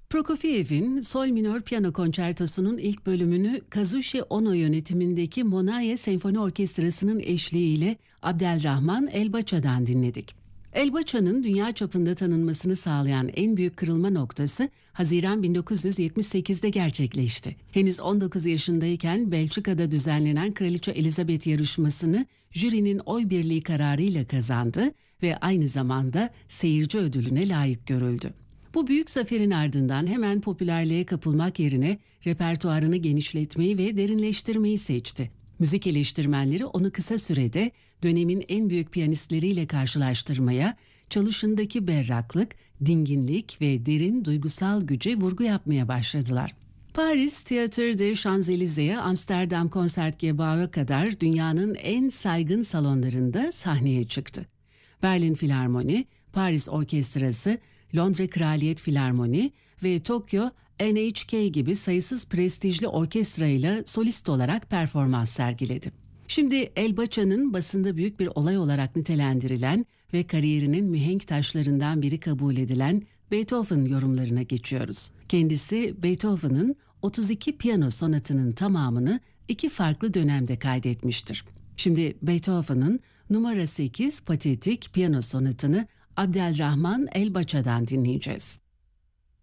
Prokofiev'in Sol minör piyano konçertosunun ilk bölümünü Kazushi Ono yönetimindeki Monaye Senfoni Orkestrası'nın eşliğiyle Abdelrahman Elbaça'dan dinledik. Elbaça'nın dünya çapında tanınmasını sağlayan en büyük kırılma noktası Haziran 1978'de gerçekleşti. Henüz 19 yaşındayken Belçika'da düzenlenen Kraliçe Elizabeth yarışmasını jürinin oy birliği kararıyla kazandı ve aynı zamanda seyirci ödülüne layık görüldü. Bu büyük zaferin ardından hemen popülerliğe kapılmak yerine repertuarını genişletmeyi ve derinleştirmeyi seçti. Müzik eleştirmenleri onu kısa sürede dönemin en büyük piyanistleriyle karşılaştırmaya, çalışındaki berraklık, dinginlik ve derin duygusal güce vurgu yapmaya başladılar. Paris Théâtre des Champs-Élysées, Amsterdam Concertgebouw'a kadar dünyanın en saygın salonlarında sahneye çıktı. Berlin Filarmoni, Paris Orkestrası, Londra Kraliyet Filarmoni ve Tokyo NHK gibi sayısız prestijli orkestra ile solist olarak performans sergiledi. Şimdi Elbaça'nın basında büyük bir olay olarak nitelendirilen ve kariyerinin mihenk taşlarından biri kabul edilen Beethoven yorumlarına geçiyoruz. Kendisi Beethoven'ın 32 piyano sonatının tamamını iki farklı dönemde kaydetmiştir. Şimdi Beethoven'ın numara 8 patetik piyano sonatını Abdelrahman Elbaça'dan dinleyeceğiz.